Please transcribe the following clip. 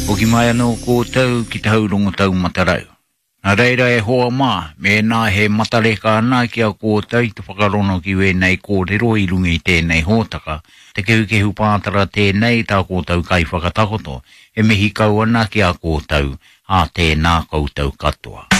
O ki mai anō kōtau ki te haurongo tau matarau. Nā reira e hoa mā, me nā he matareka ana ki a kōtau i te whakarono ki wēnei kōrero i runga i tēnei hōtaka. Te kehu pātara tēnei tā kōtau kai whakatakoto, e mihi kau ana ki a kōtau, a tēnā koutou katoa.